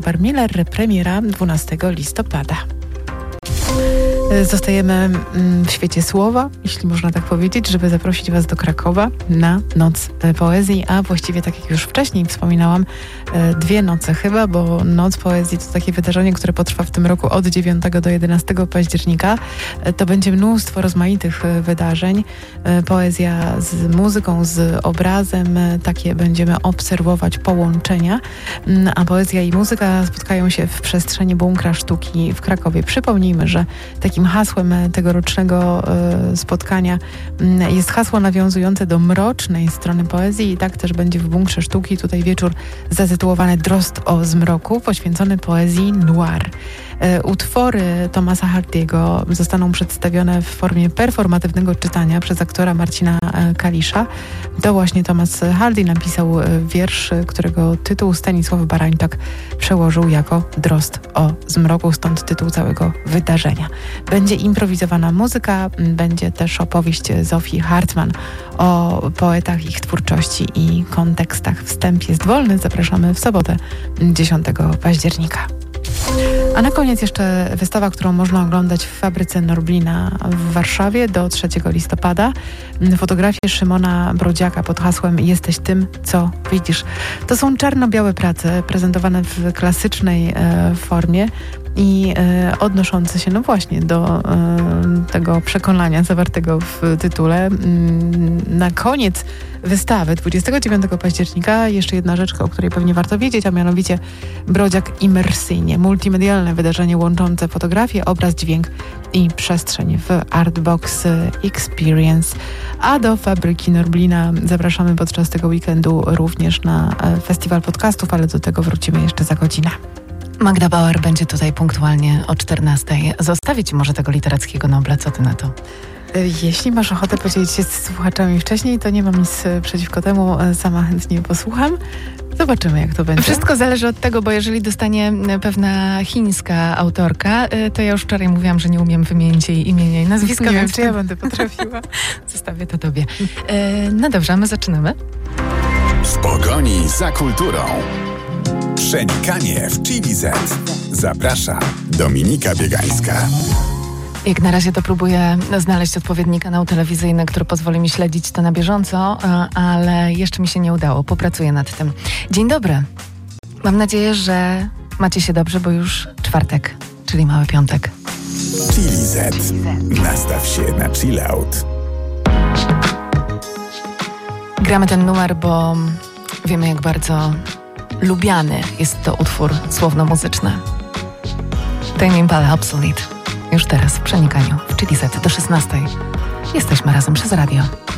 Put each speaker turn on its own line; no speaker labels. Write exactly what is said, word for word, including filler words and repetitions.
Miller, premiera dwunastego listopada. Zostajemy w świecie słowa, jeśli można tak powiedzieć, żeby zaprosić Was do Krakowa na Noc Poezji, a właściwie tak jak już wcześniej wspominałam, dwie noce chyba, bo Noc Poezji to takie wydarzenie, które potrwa w tym roku od dziewiątego do jedenastego października. To będzie mnóstwo rozmaitych wydarzeń. Poezja z muzyką, z obrazem, takie będziemy obserwować połączenia, a poezja i muzyka spotkają się w przestrzeni Bunkra Sztuki w Krakowie. Przypomnijmy, że takim hasłem tegorocznego y, spotkania y, jest hasło nawiązujące do mrocznej strony poezji i tak też będzie w Bunkrze Sztuki. Tutaj wieczór zatytułowany Drost o zmroku, poświęcony poezji noir. Y, utwory Thomasa Hardiego zostaną przedstawione w formie performatywnego czytania przez aktora Marcina y, Kalisza. To właśnie Thomas Hardy napisał y, wiersz, którego tytuł Stanisław Barańczak przełożył jako Drost o zmroku, stąd tytuł całego wydarzenia. Będzie improwizowana muzyka, będzie też opowieść Zofii Hartman o poetach, ich twórczości i kontekstach. Wstęp jest wolny, zapraszamy w sobotę dziesiątego października. A na koniec jeszcze wystawa, którą można oglądać w fabryce Norblina w Warszawie do trzeciego listopada. Fotografie Szymona Brodziaka pod hasłem Jesteś tym, co widzisz. To są czarno-białe prace prezentowane w klasycznej e, formie i e, odnoszące się no właśnie do e, tego przekonania zawartego w tytule. Na koniec wystawy dwudziestego dziewiątego października jeszcze jedna rzecz, o której pewnie warto wiedzieć, a mianowicie Brodziak imersyjnie. Multimedialne wydarzenie łączące fotografię, obraz, dźwięk i przestrzeń w Artbox Experience. A do fabryki Norblina zapraszamy podczas tego weekendu również na festiwal podcastów, ale do tego wrócimy jeszcze za godzinę.
Magda Bauer będzie tutaj punktualnie o czternastej. Zostawić może tego literackiego Nobla, co ty na to?
Jeśli masz ochotę podzielić się z słuchaczami wcześniej, to nie mam nic przeciwko temu, sama chętnie posłucham. Zobaczymy, jak to będzie.
Wszystko zależy od tego, bo jeżeli dostanie pewna chińska autorka, to ja już wczoraj mówiłam, że nie umiem wymienić jej imienia i nazwiska.
Nie wiem, czy ja będę potrafiła.
Zostawię to tobie. No dobrze, a my zaczynamy.
W pogoni za kulturą. Przenikanie w Chili Z. Zaprasza Dominika Biegańska.
Jak na razie to próbuję znaleźć odpowiedni kanał telewizyjny, który pozwoli mi śledzić to na bieżąco, ale jeszcze mi się nie udało. Popracuję nad tym. Dzień dobry. Mam nadzieję, że macie się dobrze, bo już czwartek, czyli mały piątek.
Chili Z. Nastaw się na chill out.
Gramy ten numer, bo wiemy, jak bardzo lubiany jest to utwór słowno-muzyczny. Tame Impala Obsolete. Już teraz w Przenikaniu w Chili Z do szesnastej. Jesteśmy razem przez radio.